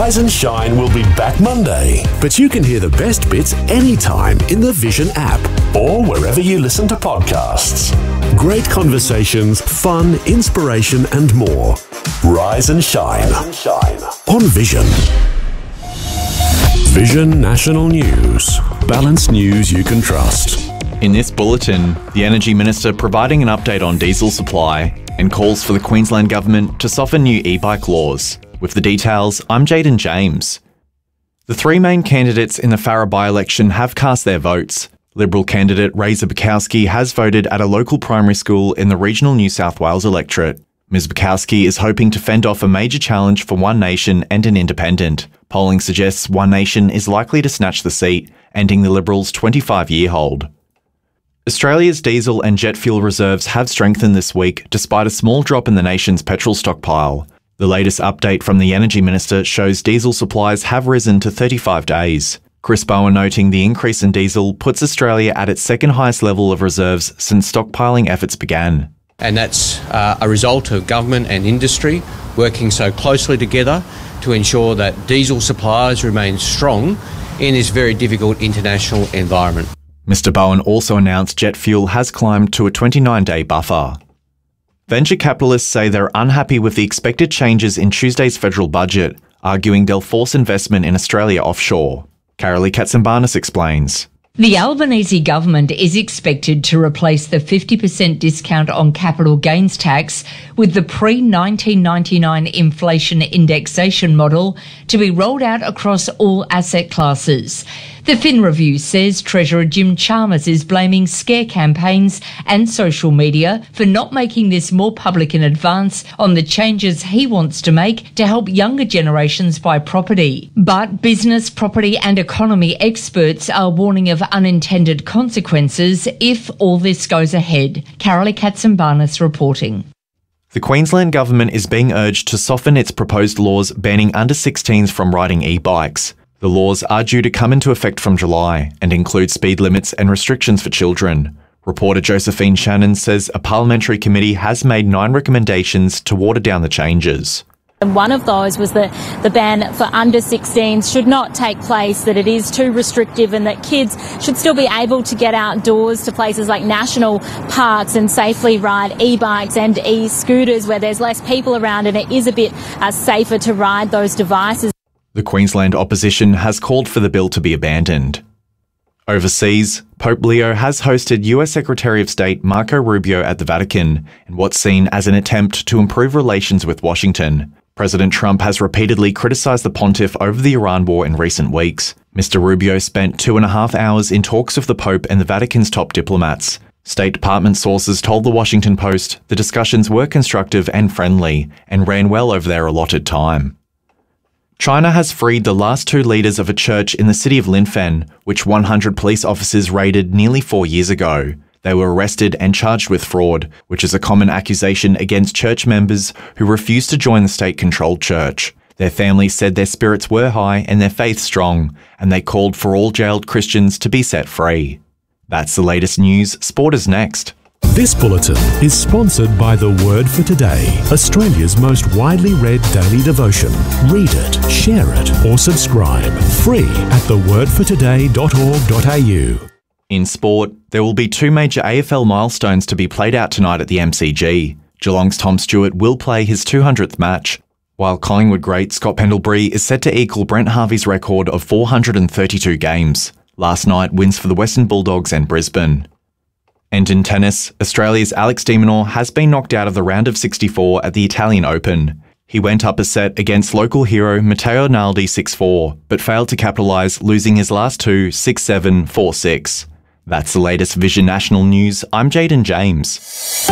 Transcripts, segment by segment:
Rise and Shine will be back Monday, but you can hear the best bits anytime in the Vision app or wherever you listen to podcasts. Great conversations, fun, inspiration and more. Rise and Shine on Vision. Vision National News. Balanced news you can trust. In this bulletin, the Energy Minister providing an update on diesel supply and calls for the Queensland Government to soften new e-bike laws. With the details, I'm Jaden James. The three main candidates in the Farrer by-election have cast their votes. Liberal candidate Razor Bukowski has voted at a local primary school in the regional New South Wales electorate. Ms Bukowski is hoping to fend off a major challenge for One Nation and an independent. Polling suggests One Nation is likely to snatch the seat, ending the Liberals' 25-year hold. Australia's diesel and jet fuel reserves have strengthened this week despite a small drop in the nation's petrol stockpile. The latest update from the Energy Minister shows diesel supplies have risen to 35 days. Chris Bowen noting the increase in diesel puts Australia at its second highest level of reserves since stockpiling efforts began. And that's a result of government and industry working so closely together to ensure that diesel supplies remain strong in this very difficult international environment. Mr Bowen also announced jet fuel has climbed to a 29-day buffer. Venture capitalists say they're unhappy with the expected changes in Tuesday's federal budget, arguing they'll force investment in Australia offshore. Carolee Katsimbarnis explains. The Albanese government is expected to replace the 50% discount on capital gains tax with the pre-1999 inflation indexation model to be rolled out across all asset classes. The Fin Review says Treasurer Jim Chalmers is blaming scare campaigns and social media for not making this more public in advance on the changes he wants to make to help younger generations buy property. But business, property and economy experts are warning of unintended consequences if all this goes ahead. Carolee Katsimbarnis reporting. The Queensland Government is being urged to soften its proposed laws banning under-16s from riding e-bikes. The laws are due to come into effect from July and include speed limits and restrictions for children. Reporter Josephine Shannon says a parliamentary committee has made 9 recommendations to water down the changes. One of those was the ban for under 16s should not take place, that it is too restrictive and that kids should still be able to get outdoors to places like national parks and safely ride e-bikes and e-scooters where there's less people around and it is a bit safer to ride those devices. The Queensland opposition has called for the bill to be abandoned. Overseas, Pope Leo has hosted US Secretary of State Marco Rubio at the Vatican in what's seen as an attempt to improve relations with Washington. President Trump has repeatedly criticised the pontiff over the Iran war in recent weeks. Mr Rubio spent 2.5 hours in talks with the Pope and the Vatican's top diplomats. State Department sources told the Washington Post the discussions were constructive and friendly and ran well over their allotted time. China has freed the last 2 leaders of a church in the city of Linfen, which 100 police officers raided nearly 4 years ago. They were arrested and charged with fraud, which is a common accusation against church members who refused to join the state-controlled church. Their families said their spirits were high and their faith strong, and they called for all jailed Christians to be set free. That's the latest news. Sport is next. This bulletin is sponsored by The Word for Today, Australia's most widely read daily devotion. Read it, share it, or subscribe. Free at thewordfortoday.org.au. In sport, there will be 2 major AFL milestones to be played out tonight at the MCG. Geelong's Tom Stewart will play his 200th match, while Collingwood great Scott Pendlebury is set to equal Brent Harvey's record of 432 games. Last night, wins for the Western Bulldogs and Brisbane. And in tennis, Australia's Alex de Minaur has been knocked out of the round of 64 at the Italian Open. He went up a set against local hero Matteo Naldi 6-4, but failed to capitalise, losing his last 2 6-7, 4-6. That's the latest Vision National News. I'm Jaden James.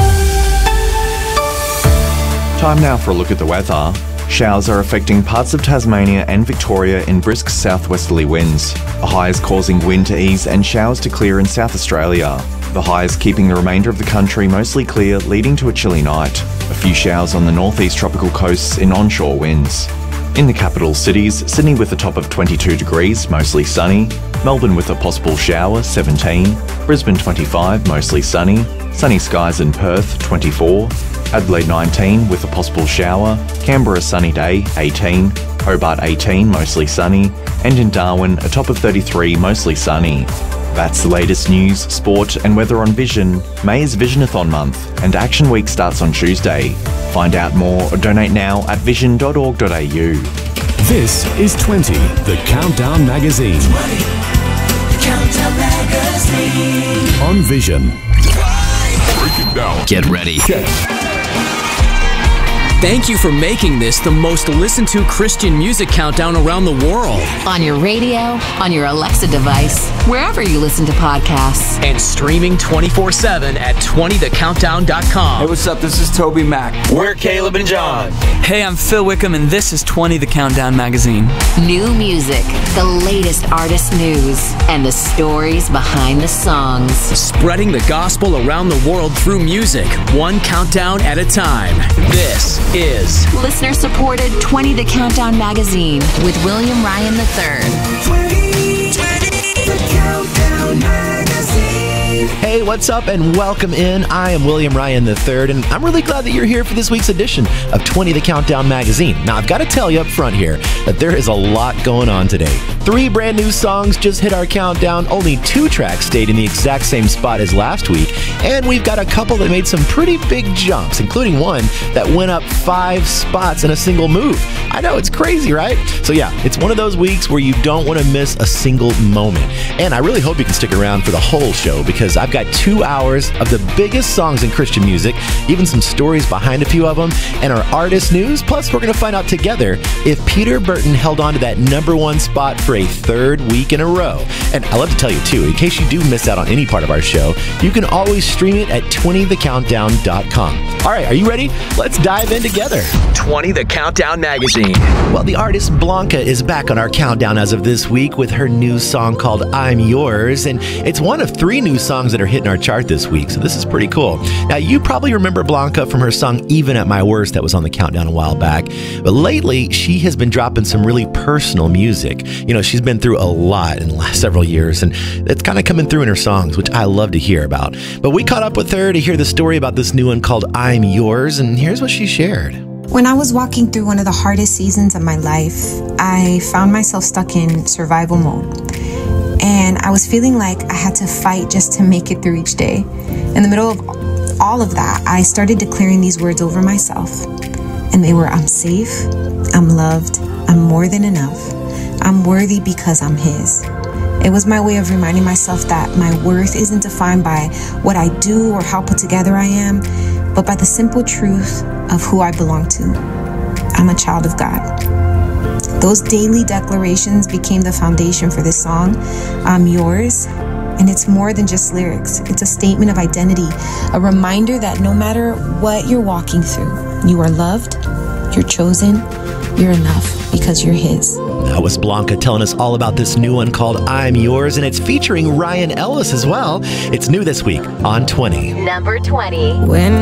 Time now for a look at the weather. Showers are affecting parts of Tasmania and Victoria in brisk southwesterly winds. The high is causing wind to ease and showers to clear in South Australia. The high is keeping the remainder of the country mostly clear, leading to a chilly night. A few showers on the northeast tropical coasts in onshore winds. In the capital cities, Sydney with a top of 22 degrees, mostly sunny. Melbourne with a possible shower, 17. Brisbane 25, mostly sunny. Sunny skies in Perth, 24. Adelaide 19 with a possible shower. Canberra sunny day, 18. Hobart 18, mostly sunny, and in Darwin, a top of 33, mostly sunny. That's the latest news, sport and weather on Vision. May is Visionathon month and Action Week starts on Tuesday. Find out more or donate now at vision.org.au. This is 20, the Countdown Magazine. 20, the Countdown Magazine. On Vision. Break it down. Get ready. Thank you for making this the most listened to Christian music countdown around the world. On your radio, on your Alexa device, wherever you listen to podcasts. And streaming 24/7 at 20thecountdown.com. Hey, what's up? This is Toby Mac. We're Caleb and John. Hey, I'm Phil Wickham, and this is 20 The Countdown Magazine. New music, the latest artist news, and the stories behind the songs. Spreading the gospel around the world through music, one countdown at a time. This is listener-supported 20 The Countdown Magazine with William Ryan III. 20, the Countdown Magazine. Hey, what's up and welcome in. I am William Ryan III, and I'm really glad that you're here for this week's edition of 20 The Countdown Magazine. Now, I've got to tell you up front here that there is a lot going on today. 3 brand new songs just hit our countdown. Only 2 tracks stayed in the exact same spot as last week. And we've got a couple that made some pretty big jumps, including one that went up 5 spots in a single move. I know, it's crazy, right? So yeah, it's one of those weeks where you don't want to miss a single moment. And I really hope you can stick around for the whole show, because I've got 2 hours of the biggest songs in Christian music, even some stories behind a few of them, and our artist news. Plus, we're going to find out together if Peter Burton held on to that #1 spot for a 3rd week in a row. And I love to tell you, too, in case you do miss out on any part of our show, you can always stream it at 20thecountdown.com. All right, are you ready? Let's dive in together. 20 The Countdown Magazine. Well, the artist Blanca is back on our countdown as of this week with her new song called I'm Yours, and it's one of 3 new songs that are hitting our chart this week, so this is pretty cool. Now, you probably remember Blanca from her song Even at My Worst that was on the countdown a while back, but lately she has been dropping some really personal music. You know, she's been through a lot in the last several years, and it's kind of coming through in her songs, which I love to hear about. But we caught up with her to hear the story about this new one called I'm Yours, and here's what she shared. When I was walking through one of the hardest seasons of my life, I found myself stuck in survival mode. And I was feeling like I had to fight just to make it through each day. In the middle of all of that, I started declaring these words over myself. And they were, I'm safe, I'm loved, I'm more than enough, I'm worthy because I'm His. It was my way of reminding myself that my worth isn't defined by what I do or how put together I am, but by the simple truth of who I belong to. I'm a child of God. Those daily declarations became the foundation for this song, I'm Yours. And it's more than just lyrics. It's a statement of identity, a reminder that no matter what you're walking through, you are loved, you're chosen, you're enough because you're His. That was Blanca telling us all about this new one called I'm Yours, and it's featuring Ryan Ellis as well. It's new this week on 20. Number 20. When